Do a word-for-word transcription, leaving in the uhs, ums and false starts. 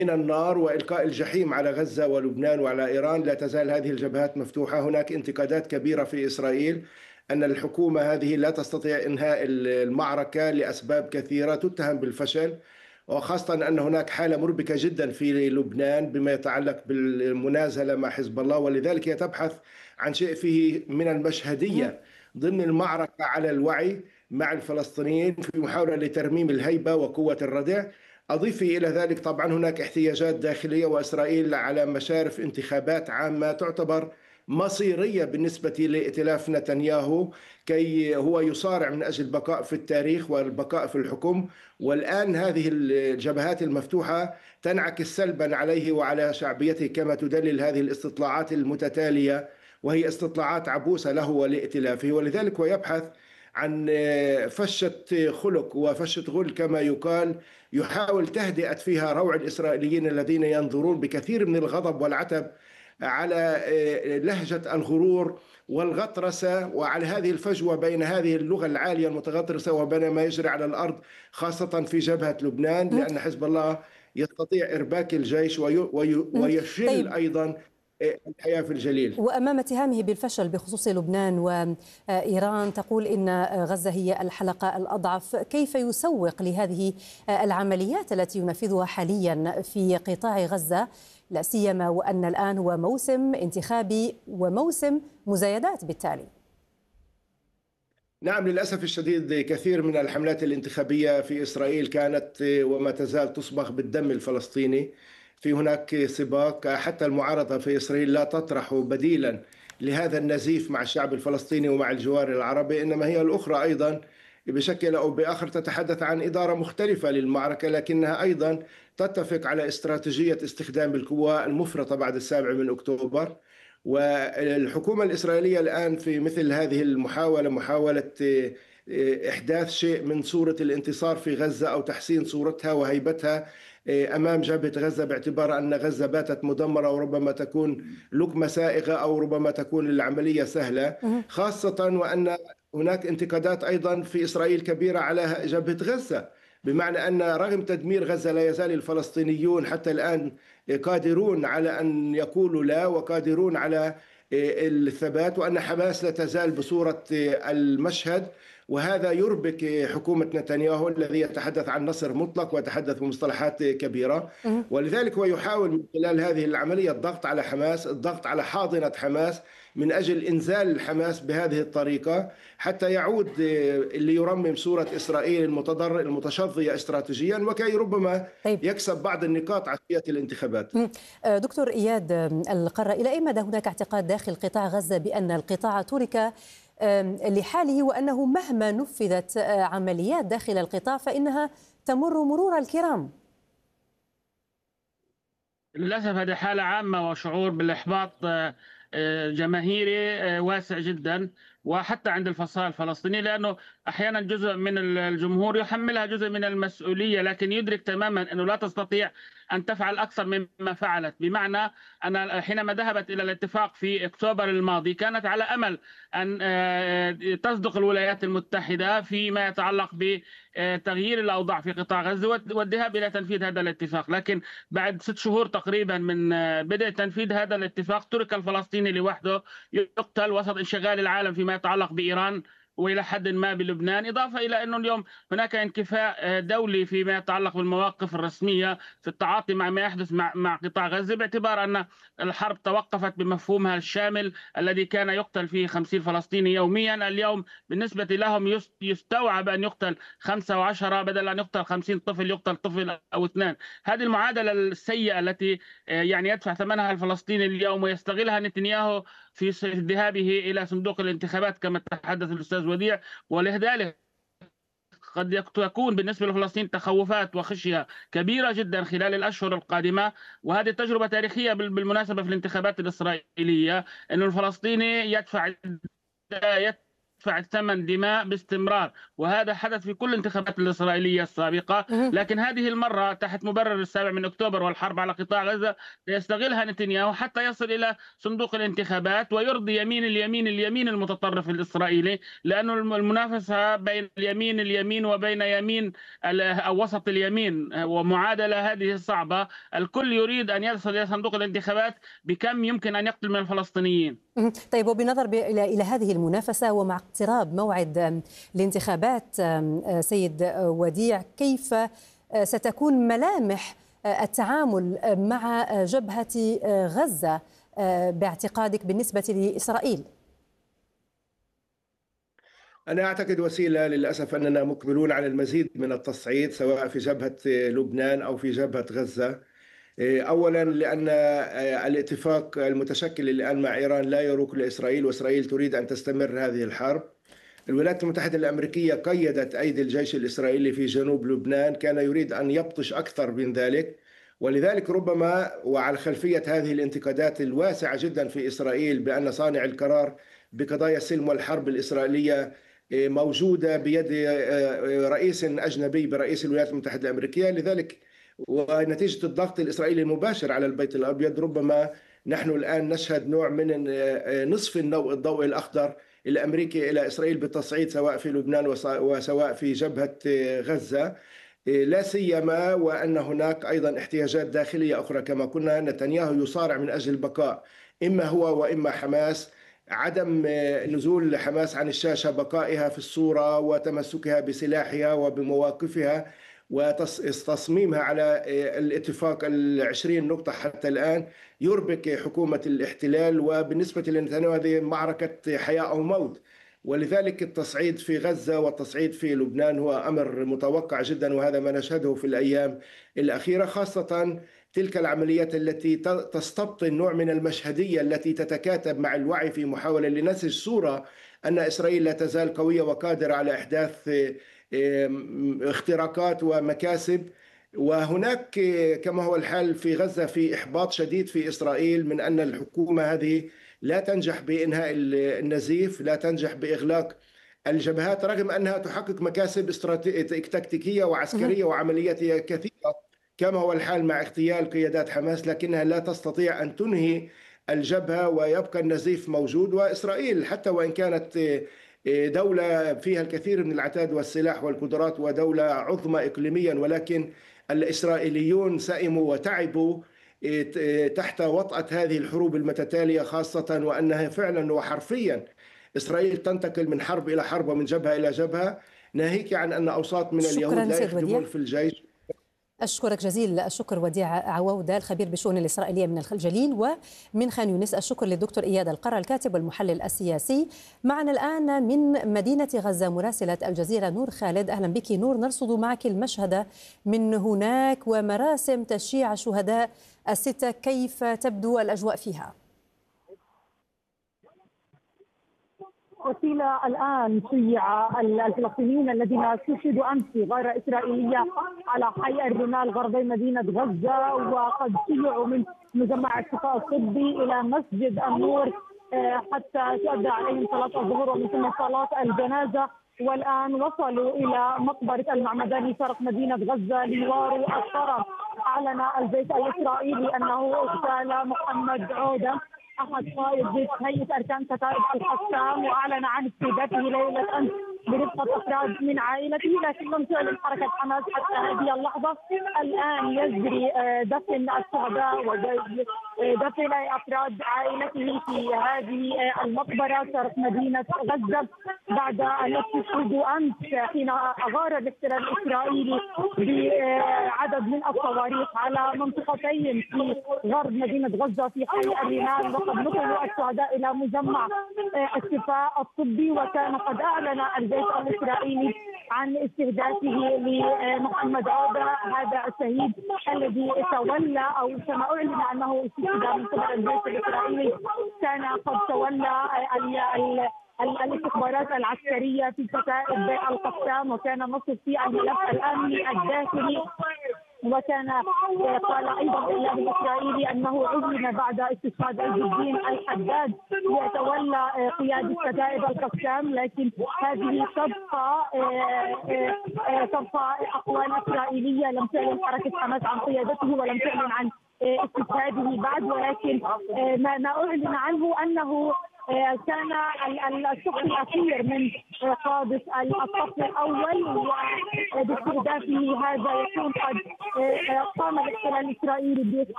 من النار وإلقاء الجحيم على غزة ولبنان وعلى إيران، لا تزال هذه الجبهات مفتوحة. هناك انتقادات كبيرة في إسرائيل أن الحكومة هذه لا تستطيع إنهاء المعركة لأسباب كثيرة، تتهم بالفشل، وخاصة أن هناك حالة مربكة جدا في لبنان بما يتعلق بالمنازلة مع حزب الله، ولذلك هي تبحث عن شيء فيه من مهم. المشهدية ضمن المعركة على الوعي مع الفلسطينيين في محاولة لترميم الهيبة وقوة الردع. أضيفي إلى ذلك طبعا هناك احتياجات داخلية، وإسرائيل على مشارف انتخابات عامة تعتبر مصيرية بالنسبة لائتلاف نتنياهو، كي هو يصارع من أجل البقاء في التاريخ والبقاء في الحكم. والآن هذه الجبهات المفتوحة تنعكس سلبا عليه وعلى شعبيته، كما تدلل هذه الاستطلاعات المتتالية، وهي استطلاعات عبوسة له ولائتلافه. ولذلك هو يبحث عن فشة خلق وفشة غل كما يقال، يحاول تهدئة فيها روع الإسرائيليين الذين ينظرون بكثير من الغضب والعتب على لهجة الغرور والغطرسة، وعلى هذه الفجوة بين هذه اللغة العالية المتغطرسة وبين ما يجري على الأرض، خاصة في جبهة لبنان، مهم. لأن حزب الله يستطيع إرباك الجيش مهم. ويشل طيب، أيضا الحياة في الجليل. وأمام اتهامه بالفشل بخصوص لبنان وإيران تقول إن غزة هي الحلقة الأضعف، كيف يسوق لهذه العمليات التي ينفذها حاليا في قطاع غزة، لا سيما وأن الآن هو موسم انتخابي وموسم مزايدات بالتالي؟ نعم، للأسف الشديد كثير من الحملات الانتخابية في إسرائيل كانت وما تزال تصبغ بالدم الفلسطيني. في هناك سباق، حتى المعارضة في إسرائيل لا تطرح بديلا لهذا النزيف مع الشعب الفلسطيني ومع الجوار العربي، إنما هي الأخرى أيضا بشكل أو بآخر تتحدث عن إدارة مختلفة للمعركة، لكنها أيضا تتفق على استراتيجية استخدام القوى المفرطة بعد السابع من أكتوبر. والحكومة الإسرائيلية الآن في مثل هذه المحاولة، محاولة إحداث شيء من صورة الانتصار في غزة أو تحسين صورتها وهيبتها أمام جبهة غزة، باعتبار أن غزة باتت مدمرة وربما تكون لقمة سائغة أو ربما تكون العملية سهلة، خاصة وأن هناك انتقادات أيضا في إسرائيل كبيرة على جبهة غزة، بمعنى أن رغم تدمير غزة لا يزال الفلسطينيون حتى الآن قادرون على أن يقولوا لا، وقادرون على الثبات، وأن حماس لا تزال بصورة المشهد. وهذا يربك حكومة نتنياهو الذي يتحدث عن نصر مطلق ويتحدث بمصطلحات كبيرة. ولذلك هو يحاول من خلال هذه العملية الضغط على حماس، الضغط على حاضنة حماس من أجل إنزال حماس بهذه الطريقة، حتى يعود اللي يرمم صورة إسرائيل المتضرر المتشظية استراتيجيا، وكي ربما طيب. يكسب بعض النقاط عشية الانتخابات. دكتور إياد القرة، إلى أي مدى هناك اعتقاد داخل قطاع غزة بأن القطاع ترك لحاله، وأنه مهما نفذت عمليات داخل القطاع فإنها تمر مرور الكرام؟ للأسف هذه حالة عامة وشعور بالإحباط جماهيري واسع جدا، وحتى عند الفصائل الفلسطينية، لأنه أحيانا جزء من الجمهور يحملها جزء من المسؤولية، لكن يدرك تماما أنه لا تستطيع أن تفعل أكثر مما فعلت. بمعنى أن حينما ذهبت إلى الاتفاق في أكتوبر الماضي كانت على أمل أن تصدق الولايات المتحدة فيما يتعلق بتغيير الأوضاع في قطاع غزة والذهاب إلى تنفيذ هذا الاتفاق، لكن بعد ست شهور تقريبا من بدء تنفيذ هذا الاتفاق ترك الفلسطيني لوحده يقتل وسط انشغال العالم فيما يتعلق بإيران والى حد ما بلبنان، اضافه الى انه اليوم هناك انكفاء دولي فيما يتعلق بالمواقف الرسميه في التعاطي مع ما يحدث مع مع قطاع غزه، باعتبار ان الحرب توقفت بمفهومها الشامل الذي كان يقتل فيه خمسين فلسطيني يوميا، اليوم بالنسبه لهم يستوعب ان يقتل خمسة وعشرة بدل ان يقتل خمسين طفل، يقتل طفل او اثنان. هذه المعادله السيئه التي يعني يدفع ثمنها الفلسطيني اليوم ويستغلها نتنياهو في ذهابه الى صندوق الانتخابات كما تحدث الاستاذ وديع. ولذلك قد تكون بالنسبه لفلسطين تخوفات وخشيه كبيره جدا خلال الاشهر القادمه، وهذه تجربه تاريخيه بالمناسبه في الانتخابات الاسرائيليه، انه الفلسطيني يدفع تدفع الثمن دماء باستمرار، وهذا حدث في كل الانتخابات الإسرائيلية السابقة. لكن هذه المرة تحت مبرر السابع من أكتوبر والحرب على قطاع غزة يستغلها نتنياهو حتى يصل إلى صندوق الانتخابات ويرضي يمين اليمين اليمين المتطرف الإسرائيلي، لأن المنافسة بين اليمين اليمين وبين يمين أو وسط اليمين ومعادلة هذه صعبة. الكل يريد أن يصل إلى صندوق الانتخابات بكم يمكن أن يقتل من الفلسطينيين. طيب، وبنظر إلى إلى هذه المنافسة ومع اقتراب موعد الانتخابات سيد وديع، كيف ستكون ملامح التعامل مع جبهة غزة باعتقادك بالنسبة لإسرائيل؟ أنا أعتقد وسيلة، للأسف أننا مقبلون على المزيد من التصعيد سواء في جبهة لبنان أو في جبهة غزة. أولا لأن الاتفاق المتشكل الآن مع إيران لا يروق لإسرائيل، وإسرائيل تريد أن تستمر هذه الحرب. الولايات المتحدة الأمريكية قيدت أيدي الجيش الإسرائيلي في جنوب لبنان، كان يريد أن يبطش أكثر من ذلك، ولذلك ربما وعلى خلفية هذه الانتقادات الواسعة جدا في إسرائيل بأن صانع القرار بقضايا السلم والحرب الإسرائيلية موجودة بيد رئيس أجنبي برئيس الولايات المتحدة الأمريكية، لذلك ونتيجة الضغط الإسرائيلي المباشر على البيت الأبيض ربما نحن الآن نشهد نوع من نصف الضوء الأخضر الأمريكي إلى إسرائيل بالتصعيد سواء في لبنان وسواء في جبهة غزة، لا سيما وأن هناك أيضا احتياجات داخلية أخرى. كما قلنا نتنياهو يصارع من أجل البقاء، إما هو وإما حماس، عدم نزول حماس عن الشاشة، بقائها في الصورة وتمسكها بسلاحها وبمواقفها وتصميمها على الاتفاق العشرين نقطة حتى الآن يربك حكومة الاحتلال. وبالنسبة لنتنياهو هذه معركة حياة أو موت، ولذلك التصعيد في غزة والتصعيد في لبنان هو أمر متوقع جدا، وهذا ما نشهده في الأيام الأخيرة، خاصة تلك العمليات التي تستبطن نوع من المشهدية التي تتكاتب مع الوعي في محاولة لنسج صورة أن إسرائيل لا تزال قوية وقادرة على إحداث اختراقات ومكاسب. وهناك كما هو الحال في غزة في إحباط شديد في إسرائيل من أن الحكومة هذه لا تنجح بإنهاء النزيف، لا تنجح بإغلاق الجبهات، رغم أنها تحقق مكاسب تكتيكية وعسكرية وعملياتية كثيرة كما هو الحال مع اغتيال قيادات حماس، لكنها لا تستطيع أن تنهي الجبهة ويبقى النزيف موجود. وإسرائيل حتى وإن كانت دولة فيها الكثير من العتاد والسلاح والقدرات ودولة عظمى إقليميا، ولكن الإسرائيليون سئموا وتعبوا تحت وطأة هذه الحروب المتتالية، خاصة وأنها فعلا وحرفيا إسرائيل تنتقل من حرب إلى حرب ومن جبهة إلى جبهة، ناهيك عن أن أوساط من اليهود لا يخدمون في الجيش. أشكرك جزيل الشكر وديع عوودة الخبير بالشؤون الإسرائيلية من الجليل، ومن خان يونس الشكر للدكتور إياد القرة الكاتب والمحلل السياسي. معنا الآن من مدينة غزة مراسلة الجزيرة نور خالد. أهلا بك نور، نرصد معك المشهد من هناك ومراسم تشييع الشهداء الستة، كيف تبدو الأجواء فيها؟ وسيلة الآن شيع الفلسطينيين الذين استشهدوا أمس في غارة إسرائيلية على حي الرمال غربي مدينة غزة، وقد شيعوا من مجمع الشفاء الطبي إلى مسجد النور حتى تؤدى عليهم صلاة الظهر ومن ثم صلاة الجنازة، والآن وصلوا إلى مقبرة المعمداني شرق مدينة غزة ليواروا الثرى. أعلن الجيش الإسرائيلي أنه اغتال محمد عودة أحد قائد جيش هيئة أركان كتائب القسام، وأعلن عن استهدافه ليلة أمس برفقة أفراد من عائلته، لكن لم تعلن حركة حماس حتى هذه اللحظة. الآن يجري دفن الشهداء ودفن أفراد عائلته في هذه المقبرة شرق مدينة غزة بعد أن استشهدوا أمس حين أغار الاحتلال الإسرائيلي بعدد من الصواريخ على منطقتين في غرب مدينة غزة في حي الرمال، وقد نقلوا الشهداء إلى مجمع الشفاء الطبي. وكان قد أعلن الجيش الإسرائيلي عن استهدافه لمحمد عودة هذا الشهيد الذي تولى أو كما أعلن أنه استشهد من قبل الجيش الإسرائيلي، كان قد تولى الاستخبارات العسكرية في كتائب القسام، وكان نصب في الملف الأمني الداخلي وكان قال ايضا الاعلام الاسرائيلي انه عزم بعد استشهاد عز الدين الحداد يتولى قياده كتائب القسام، لكن هذه تبقى تبقى اقوال اسرائيليه. لم تعلن حركه حماس عن قيادته ولم تعلن عن استشهاده بعد، ولكن ما ما اعلن عنه انه كان الشق الاخير من قاده الصف الاول، وباستهدافه هذا يكون قد قام الاحتلال الاسرائيلي